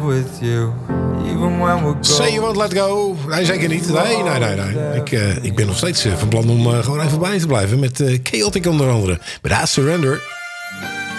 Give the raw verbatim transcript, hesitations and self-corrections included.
with you. Even when we're Say you won't let go. Nee, zeker niet. Nee, nee, nee. nee. Ik, uh, ik ben nog steeds uh, van plan om uh, gewoon even bij te blijven. Met uh, Chaotic onder andere. But I Surrender.